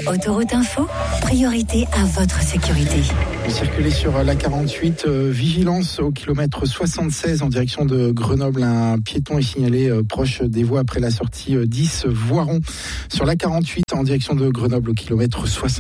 Autoroute Info, priorité à votre sécurité. Vous circulez sur la 48, vigilance au kilomètre 76 en direction de Grenoble. Un piéton est signalé proche des voies après la sortie 10 Voiron. Sur la 48 en direction de Grenoble au kilomètre 76.